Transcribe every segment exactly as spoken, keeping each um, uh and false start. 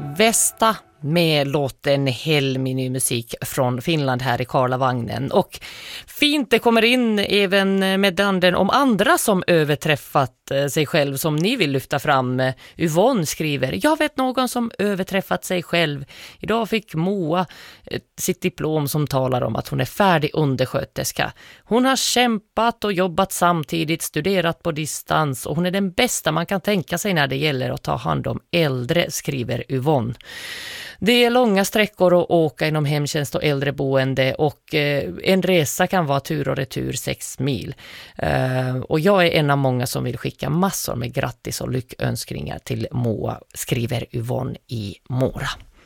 Vesta med låten Helmi musik från Finland här i Karlavagnen. Och fint det kommer in även meddelanden om andra som överträffat sig själv som ni vill lyfta fram. Yvonne skriver: jag vet någon som överträffat sig själv. Idag fick Moa sitt diplom som talar om att hon är färdig undersköterska. Hon har kämpat och jobbat samtidigt, studerat på distans och hon är den bästa man kan tänka sig när det gäller att ta hand om äldre, skriver Yvonne. Det är långa sträckor att åka inom hemtjänst och äldreboende och eh, en resa kan vara tur och retur sex mil. Eh, och jag är en av många som vill skicka massor med grattis och lyckönskningar till Moa, skriver Yvonne i Mora.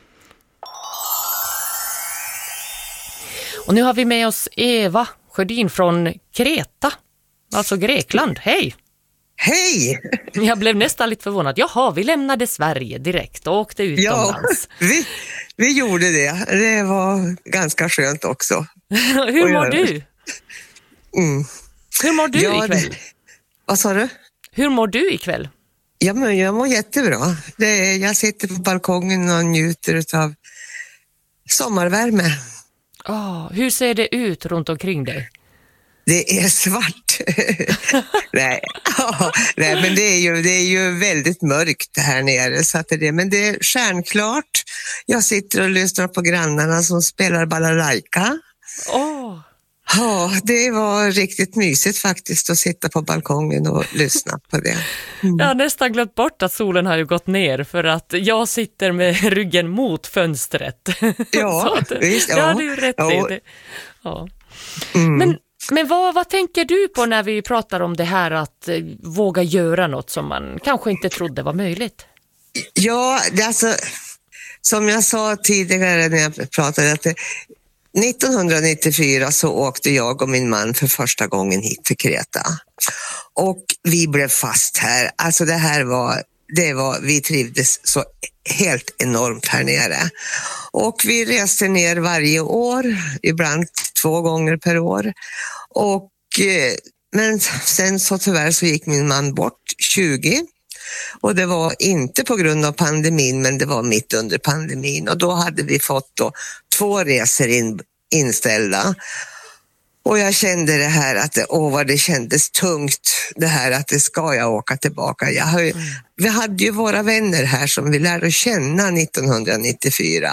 Och nu har vi med oss Eva Sjödin från Kreta, alltså Grekland. Hej! Hej! Jag blev nästan lite förvånad. Jaha, vi lämnade Sverige direkt och åkte utomlands. Ja, vi, vi gjorde det. Det var ganska skönt också. Hur mår du? Mm. Hur mår du ja, ikväll? Det, vad sa du? Hur mår du ikväll? Ja, men jag mår jättebra. Det är, jag sitter på balkongen och njuter av sommarvärme. Oh, hur ser det ut runt omkring dig? Det är svart. nej, ja, nej, men det är, ju, det är ju väldigt mörkt här nere. Så att det, men det är stjärnklart. Jag sitter och lyssnar på grannarna som spelar balalaika. Oh. Ja, det var riktigt mysigt faktiskt att sitta på balkongen och lyssna på det. Mm. Jag har nästan glömt bort att solen har ju gått ner för att jag sitter med ryggen mot fönstret. Ja, att, visst. Ja, ja, det är ju rätt ja. det. Ja. Mm. Men Men vad, vad tänker du på när vi pratar om det här att eh, våga göra något som man kanske inte trodde var möjligt? Ja, det alltså, som jag sa tidigare när jag pratade, att det, nittonhundranittiofyra så åkte jag och min man för första gången hit till Kreta. Och vi blev fast här. Alltså det här var, det var, vi trivdes så helt enormt här nere. Och vi reste ner varje år, ibland två gånger per år. Och, men sen så tyvärr så gick min man bort tjugo. Och det var inte på grund av pandemin, men det var mitt under pandemin. Och då hade vi fått då två resor in, inställda. Och jag kände det här att det, åh, vad det kändes tungt, det här att det ska jag åka tillbaka. Jag har ju, mm. Vi hade ju våra vänner här som vi lärde känna nittonhundranittiofyra.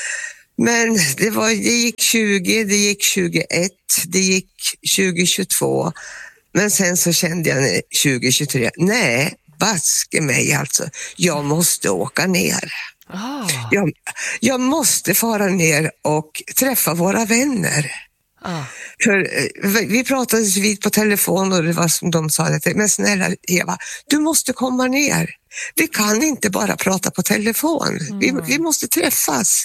Men det, var, det gick tjugo, det gick tjugoett, det gick tjugohundratjugotvå. Men sen så kände jag tjugohundratjugotre, nej, baske mig alltså, jag måste åka ner. Oh. Jag, jag måste fara ner och träffa våra vänner. Oh. För, vi pratade vid på telefon och det var som de sa, att, men snälla Eva, du måste komma ner. Vi kan inte bara prata på telefon, mm. vi, vi måste träffas.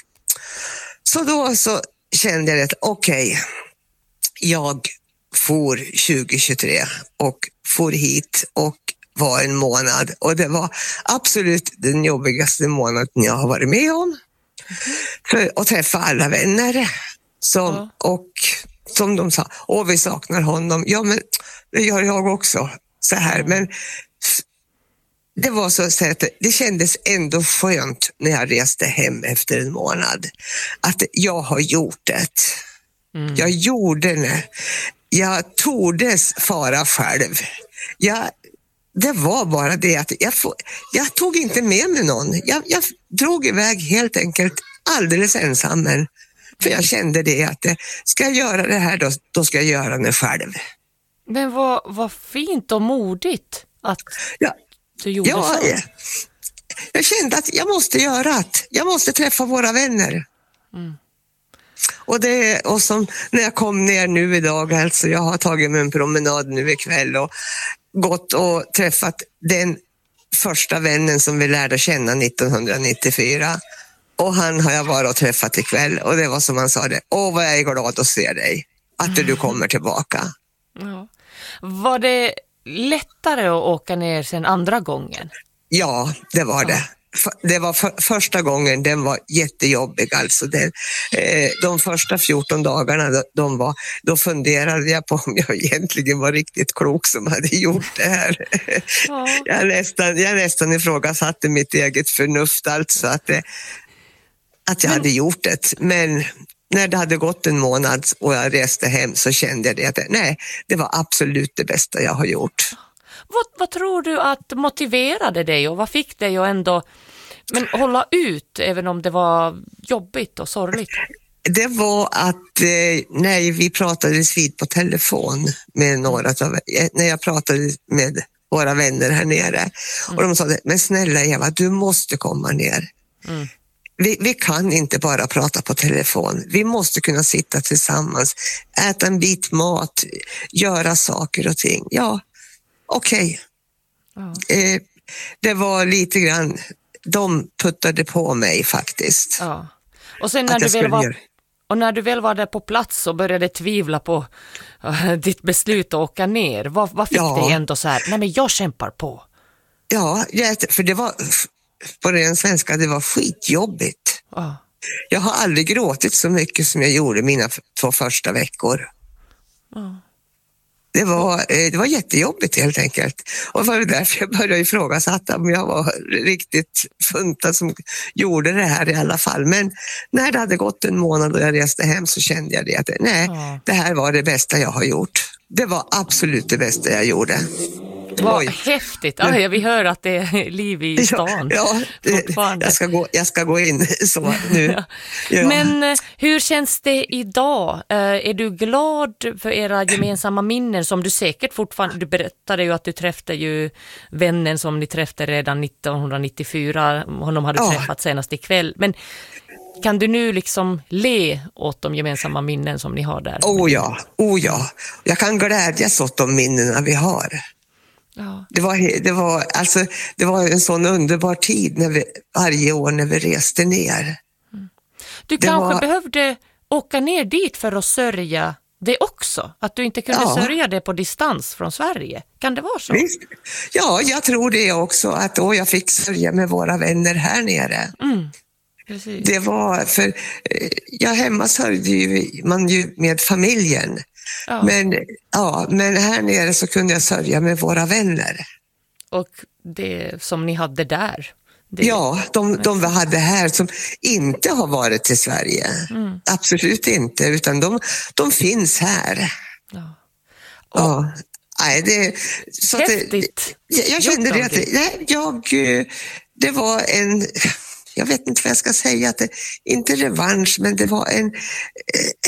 Så då så kände jag att okej, okay, jag for tjugohundratjugotre och for hit och var en månad. Och det var absolut den jobbigaste månaden jag har varit med om. Mm. För att träffa alla vänner. Som, mm. Och som de sa, åh vi saknar honom. Ja men det gör jag också. Så här. Mm. Men det var så att det kändes ändå skönt när jag reste hem efter en månad. Att jag har gjort det. Mm. Jag gjorde det. Jag tordes fara själv. Jag, det var bara det att jag, jag tog inte med mig någon. Jag, jag drog iväg helt enkelt alldeles ensam. Men, för jag kände det att ska jag göra det här då, då ska jag göra det själv. Men vad, vad fint och modigt att... Ja. Du gjorde ja, så. Jag, jag kände att jag måste göra det. Jag måste träffa våra vänner. Mm. Och, det, och som när jag kom ner nu idag, alltså jag har tagit mig en promenad nu ikväll och gått och träffat den första vännen som vi lärde känna nittonhundranittiofyra. Och han har jag varit och träffat ikväll. Och det var som han sa det, åh vad jag är glad att se dig. Att du kommer tillbaka. Ja. Var det lättare att åka ner sen andra gången? Ja, det var det. det var för, första gången, den var jättejobbig. Alltså den, eh, de första fjorton dagarna de var, då funderade jag på om jag egentligen var riktigt klok som hade gjort det här. Ja. jag, nästan, jag nästan ifrågasatte mitt eget förnuft, alltså att, det, att jag Men... hade gjort det. Men när det hade gått en månad och jag reste hem så kände jag det att nej, det var absolut det bästa jag har gjort. Vad, vad tror du att motiverade dig och vad fick dig att ändå men, hålla ut även om det var jobbigt och sorgligt? Det var att eh, när vi pratades vid på telefon med några av, när jag pratade med våra vänner här nere mm. och de sa det, men snälla Eva, du måste komma ner. Mm. Vi, vi kan inte bara prata på telefon. Vi måste kunna sitta tillsammans, äta en bit mat, göra saker och ting. Ja, okej. Okay. Ja. Eh, det var lite grann, de puttade på mig faktiskt. Ja. Och sen när du väl var, och när du väl var där på plats och började tvivla på uh, ditt beslut att åka ner, vad, vad fick ja. dig ändå så här, nej men jag kämpar på? Ja, för det var, på den svenska, det var skitjobbigt. Ja. Jag har aldrig gråtit så mycket som jag gjorde mina två första veckor. Ja. Det var, det var jättejobbigt helt enkelt. Och det var därför jag började ifrågasätta om jag var riktigt funtad som gjorde det här i alla fall. Men när det hade gått en månad och jag reste hem så kände jag det att nej, ja. det här var det bästa jag har gjort. Det var absolut det bästa jag gjorde. Vad häftigt. Ja, vi hör att det är liv i stan. Ja, ja jag, ska gå, jag ska gå in så nu. Ja. Ja. Men hur känns det idag? Är du glad för era gemensamma minnen som du säkert fortfarande, du berättade ju att du träffade ju vännen som ni träffade redan nittonhundranittiofyra, honom hade ja. träffat senast ikväll. Men kan du nu liksom le åt de gemensamma minnen som ni har där? Oh ja, oh ja. Jag kan glädjas åt de minnena vi har. Ja. Det var, det, var, alltså, det var en sån underbar tid när vi, varje år när vi reste ner. Mm. Du det kanske var... behövde åka ner dit för att sörja det också? Att du inte kunde ja. sörja det på distans från Sverige? Kan det vara så? Visst. Ja, jag tror det också. Att då jag fick sörja med våra vänner här nere. Mm. Precis. Det var för... Jag hemma sörjde ju man ju med familjen. Ja. Men, ja, men här nere så kunde jag sörja med våra vänner. Och det som ni hade där? Det... Ja, de, de vi hade här som inte har varit till Sverige. Mm. Absolut inte, utan de, de finns här. Ja. Och... ja. Nej, det, så häftigt. Det, jag, jag kände det att nej, jag, det var en... Jag vet inte vad jag ska säga, att det, inte revansch, men det var en